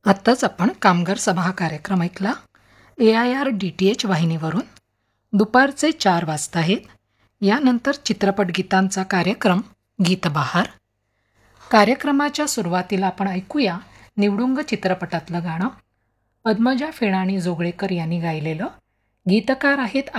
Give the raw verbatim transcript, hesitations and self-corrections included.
आत्ताच आपण कामगार सभा हा कार्यक्रम ऐकला. ए I R D T H वाहिनीवरून. दुपारचे चार वाजता आहेत. यानंतर चित्रपट गीतांचा कार्यक्रम गीतबहार. कार्यक्रमाच्या सुरुवातीला आपण ऐकूया निवडुंग चित्रपटातलं गाणं. पद्मजा फेणाणी जोगळेकर यांनी गायलेलं. गीतकार आहेत